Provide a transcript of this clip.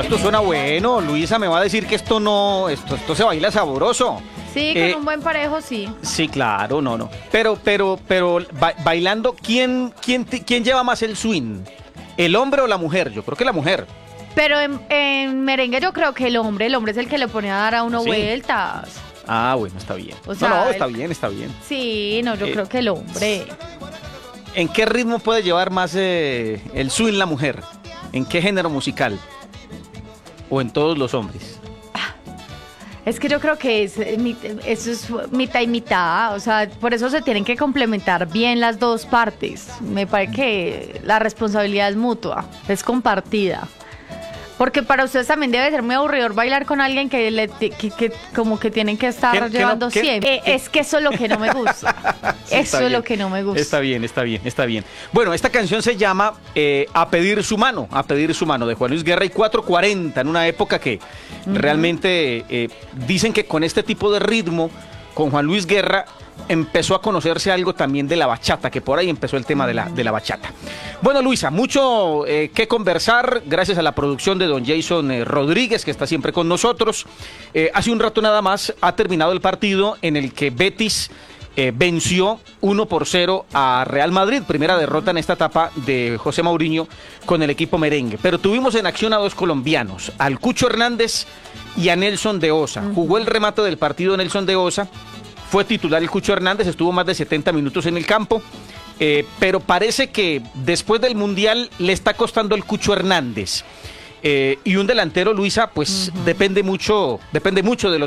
esto suena bueno. Luisa me va a decir que esto no, esto se baila sabroso. Sí, con un buen parejo, sí. Sí, claro, no. Pero bailando, ¿quién lleva más el swing? ¿El hombre o la mujer? Yo creo que la mujer. Pero en merengue yo creo que el hombre es el que le pone a dar a uno ¿Sí? vueltas. Ah, bueno, está bien. O sea, está bien. Sí, no, yo creo que el hombre. ¿En qué ritmo puede llevar más el swing la mujer? ¿En qué género musical? ¿O en todos los hombres? Es que yo creo que eso es mitad y mitad, o sea, por eso se tienen que complementar bien las dos partes. Me parece que la responsabilidad es mutua, es compartida. Porque para ustedes también debe ser muy aburridor bailar con alguien que como que tienen que estar llevando siempre. Es que eso es lo que no me gusta. Sí, eso es lo que no me gusta. Está bien. Bueno, esta canción se llama A pedir su mano, de Juan Luis Guerra y 440, en una época que realmente dicen que con este tipo de ritmo, con Juan Luis Guerra, empezó a conocerse algo también de la bachata, que por ahí empezó el tema de la bachata. Bueno, Luisa, mucho que conversar, gracias a la producción de don Jason Rodríguez, que está siempre con nosotros. Hace un rato nada más ha terminado el partido en el que Betis venció 1-0 a Real Madrid, primera derrota en esta etapa de José Mourinho con el equipo merengue. Pero tuvimos en acción a dos colombianos, al Cucho Hernández y a Nelson de Osa. Jugó el remate del partido Nelson de Osa. Fue titular el Cucho Hernández, estuvo más de 70 minutos en el campo, pero parece que después del Mundial le está costando el Cucho Hernández. Y un delantero, Luisa, pues depende mucho de los